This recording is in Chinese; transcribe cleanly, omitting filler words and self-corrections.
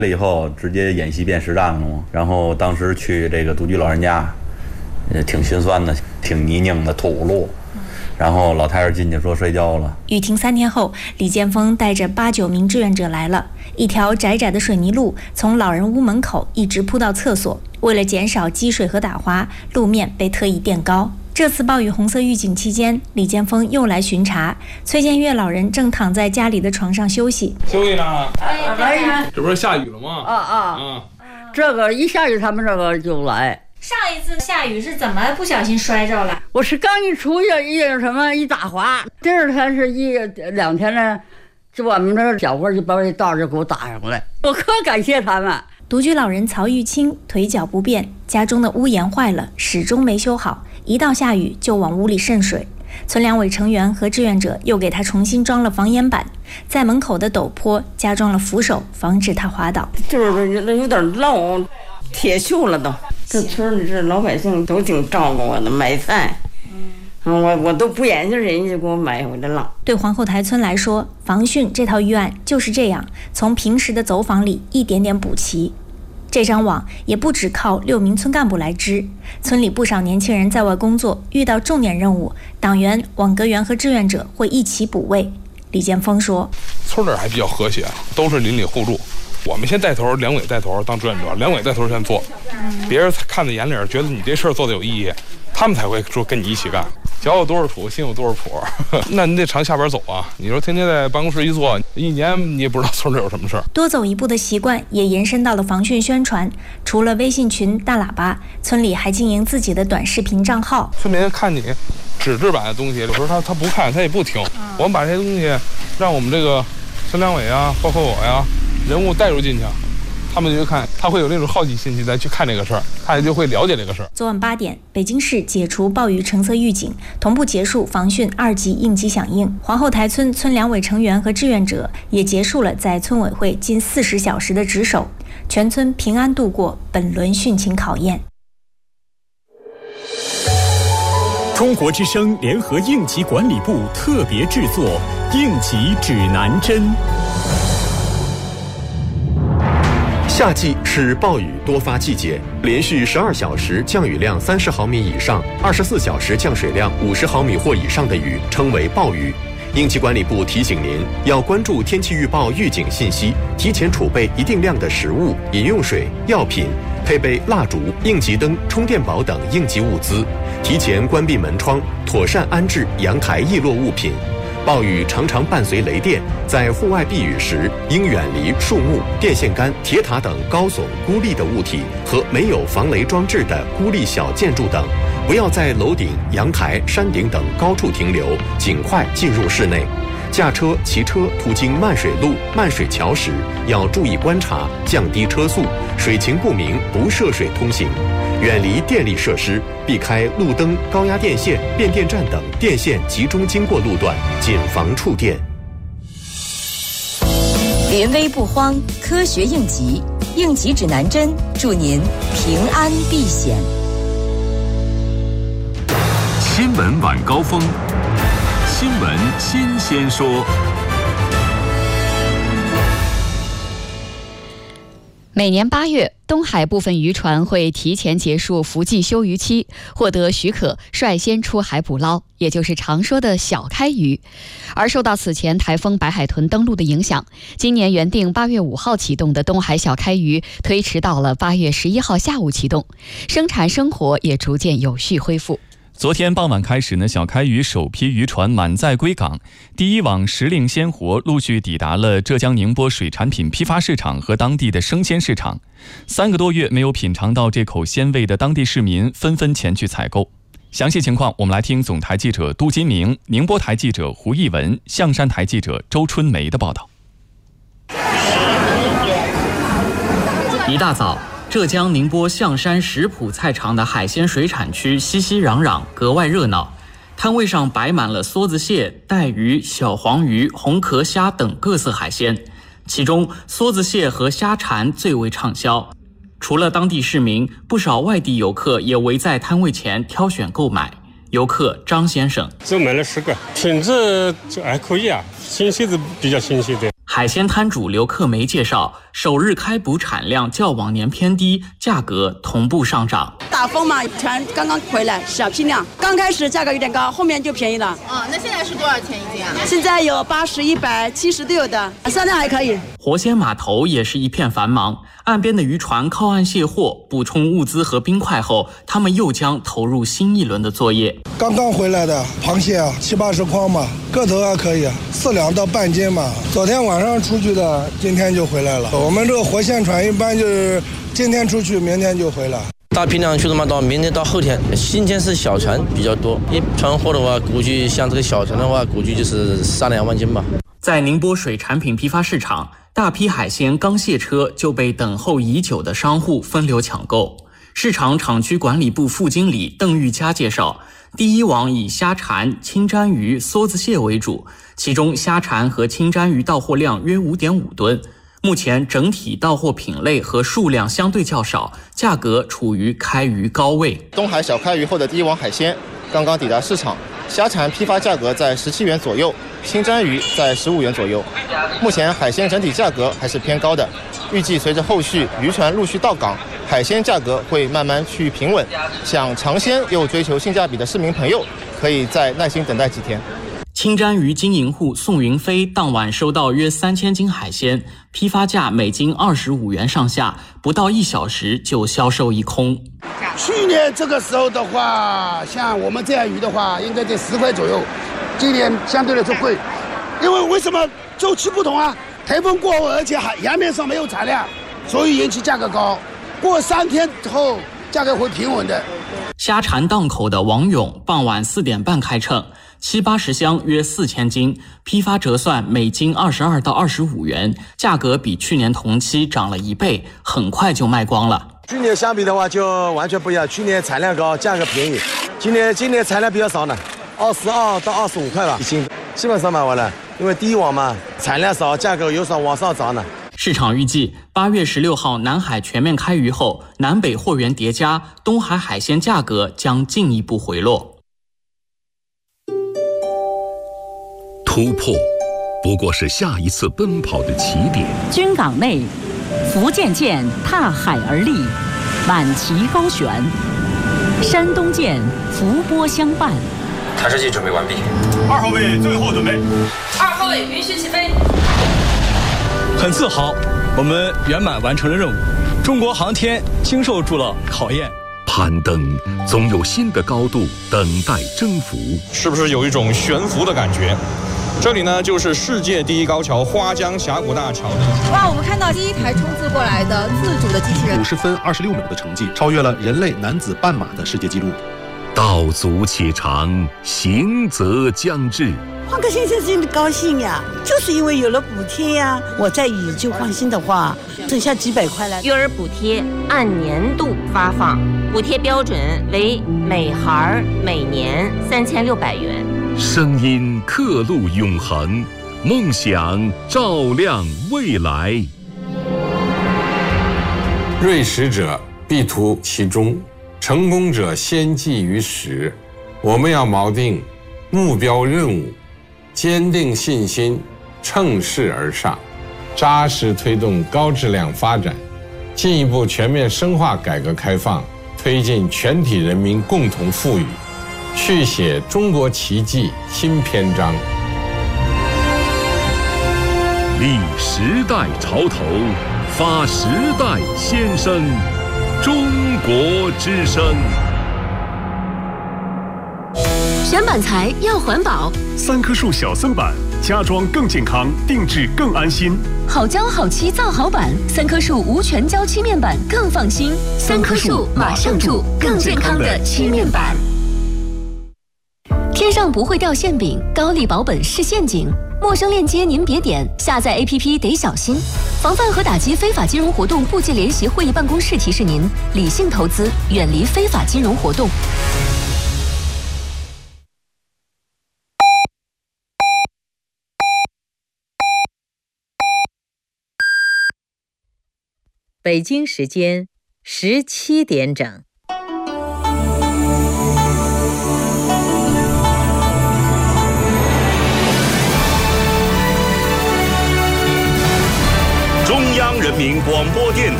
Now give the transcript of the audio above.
了以后直接演习变实战了嘛。然后当时去这个独居老人家，挺心酸的，挺泥泞的土路。然后老太太进去说睡觉了。 雨停3天后，李建峰带着8、9名志愿者来了。一条窄窄的水泥路从老人屋门口一直铺到厕所，为了减少积水和打滑，路面被特意垫高。这次暴雨红色预警期间，李建峰又来巡查。崔建月老人正躺在家里的床上休息。 休息呢？ 来， 这不是下雨了吗？ 这个一下雨他们这个就来。 上一次下雨是怎么不小心摔着了？ 我是刚一出去一打滑，第二天是2天呢，就我们这小伙就把这道就给我打上来，我可感谢他们。 独居老人曹玉清腿脚不便，家中的屋檐坏了，始终没修好，一到下雨就往屋里渗水。村两委成员和志愿者又给他重新装了防烟板，在门口的陡坡加装了扶手，防止他滑倒。 就是有点漏，铁锈了都。这村里这老百姓都挺照顾我的，买菜，我都不眼睛，人家给我买回来了。 对皇后台村来说，防汛这套预案就是这样，从平时的走访里一点点补齐。这张网也不只靠6名村干部来织，村里不少年轻人在外工作，遇到重点任务，党员、网格员和志愿者会一起补位。李建峰说：“ 村里还比较和谐，都是邻里互助。我们先带头，两委带头当志愿者，两委带头先做，别人看在眼里，觉得你这事儿做得有意义，他们才会说跟你一起干。脚有多少土，心有多少谱。那你得常下边走啊！你说天天在办公室一坐，一年你也不知道村里有什么事儿。 多走一步的习惯也延伸到了防汛宣传。除了微信群、大喇叭，村里还经营自己的短视频账号。 村民看你纸质版的东西，有时候他不看，他也不听。我们把这些东西让我们这个村两委啊，包括我呀，人物带入进去。他们就看，他会有那种好奇心去再去看这个事儿，他也就会了解这个事儿。 昨晚8点，北京市解除暴雨橙色预警，同步结束防汛2级应急响应。皇后台村村两委成员和志愿者也结束了在村委会近40小时的值守，全村平安度过本轮汛情考验。 中国之声联合应急管理部特别制作《应急指南针》。 夏季是暴雨多发季节，连续12小时降雨量30毫米以上，24小时降水量50毫米或以上的雨称为暴雨。应急管理部提醒您要关注天气预报预警信息，提前储备一定量的食物、饮用水、药品，配备蜡烛、应急灯、充电宝等应急物资，提前关闭门窗，妥善安置阳台易落物品。暴雨常常伴随雷电，在户外避雨时，应远离树木、电线杆、铁塔等高耸孤立的物体和没有防雷装置的孤立小建筑等，不要在楼顶、阳台、山顶等高处停留，尽快进入室内。驾车、骑车途经漫水路、漫水桥时，要注意观察，降低车速，水情不明不涉水通行。远离电力设施，避开路灯、高压电线、变电站等电线集中经过路段，谨防触电。 临危不慌，科学应急，应急指南针，祝您平安避险。 新闻晚高峰，新闻新鲜说。 每年8月，东海部分渔船会提前结束伏季休渔期，获得许可，率先出海捕捞，也就是常说的小开渔。而受到此前台风白海豚登陆的影响，今年原定8月5号启动的东海小开渔推迟到了8月11号下午启动，生产生活也逐渐有序恢复。 昨天傍晚开始呢，小开渔首批渔船满载归港，第一网时令鲜活陆续抵达了浙江宁波水产品批发市场和当地的生鲜市场。3个多月没有品尝到这口鲜味的当地市民纷纷前去采购。详细情况我们来听总台记者杜金明、宁波台记者胡艺文、象山台记者周春梅的报道。 一大早，浙江宁波象山石浦菜场的海鲜水产区熙熙攘攘，格外热闹。摊位上摆满了梭子蟹、带鱼、小黄鱼、红壳虾等各色海鲜，其中梭子蟹和虾蝉最为畅销。除了当地市民，不少外地游客也围在摊位前挑选购买。游客张先生： 就买了10个，品质就还可以啊，新鲜的比较新鲜的。 海鲜摊主刘克梅介绍，首日开捕产量较往年偏低，价格同步上涨。 打风嘛，船刚刚回来，小批量，刚开始价格有点高，后面就便宜了。 那现在是多少钱一斤啊？ 现在有80、100、70都有的，销量还可以。 活鲜码头也是一片繁忙，岸边的渔船靠岸卸货，补充物资和冰块后，他们又将投入新一轮的作业。 刚刚回来的螃蟹啊，70、80筐嘛，个头还可以，4两到半斤嘛。昨天晚上出去的，今天就回来了。我们这个活鲜船一般就是今天出去，明天就回来。 大批量去的嘛，到明天到后天。今天是小船比较多，一船货的话，估计像这个小船的话，估计就是3、2万斤吧。 在宁波水产品批发市场，大批海鲜刚卸车就被等候已久的商户分流抢购。市场厂区管理部副经理邓玉佳介绍，第一网以虾蝉、清蒸鱼、梭子蟹为主，其中虾蝉和清蒸鱼到货量约5.5吨。目前整体到货品类和数量相对较少，价格处于开鱼高位。 东海小开鱼后的第一网海鲜刚刚抵达市场，虾蝉批发价格在17元左右，清蒸鱼在15元左右。目前海鲜整体价格还是偏高的，预计随着后续渔船陆续到港，海鲜价格会慢慢趋于平稳。想尝鲜又追求性价比的市民朋友，可以再耐心等待几天。 清蒸鱼经营户宋云飞当晚收到约3000斤海鲜，批发价每斤25元上下，不到1小时就销售一空。 去年这个时候的话，像我们这样鱼的话，应该在10块左右，今年相对来说贵，因为什么周期不同啊？台风过后，而且洋面上没有产量，所以引起价格高。过3天后，价格会平稳的。 虾蝉档口的王勇傍晚4点半开秤，70、80箱约4000斤，批发折算每斤22到25元，价格比去年同期涨了1倍，很快就卖光了。 去年相比的话就完全不一样，去年产量高，价格便宜，今年产量比较少呢，22到25块吧一斤，基本上卖完了。因为第一网嘛，产量少，价格有往上涨呢。 市场预计8月16号南海全面开渔后，南北货源叠加，东海海鲜价格将进一步回落。 突破不过是下一次奔跑的起点。 军港内，福建舰踏海而立，满旗高悬；山东舰伏波相伴。 探视器准备完毕。 2号位最后准备。 2号位允许起飞。 很自豪，我们圆满完成了任务。中国航天经受住了考验。 攀登总有新的高度等待征服， 是不是有一种悬浮的感觉？这里呢，就是世界第一高桥花江峡谷大桥的。 哇，我们看到第一台冲刺过来的自主的机器人， 50分26秒的成绩，超越了人类男子半马的世界纪录。 道阻且长，行则将至。 换个先生真的高兴呀，就是因为有了补贴呀。我在以就放心的话，挣下几百块来。 育儿补贴按年度发放，补贴标准为每孩每年3600元。 声音刻录永恒，梦想照亮未来。 锐识者必图其中，成功者先记于始。我们要锚定目标任务，坚定信心，乘势而上，扎实推动高质量发展，进一步全面深化改革开放，推进全体人民共同富裕，续写中国奇迹新篇章。 立时代潮头，发时代先声，中国之声。 选板材要环保 ，3棵树小森板，家装更健康，定制更安心。 好胶好漆造好板，3棵树无全胶漆面板更放心。3棵树马上住更健康的漆面板。天上不会掉馅饼，高丽保本是陷阱。陌生链接您别点，下载 APP 得小心。防范和打击非法金融活动部际联席会议办公室提示您：理性投资，远离非法金融活动。 北京时间17点整。 人民广播电台。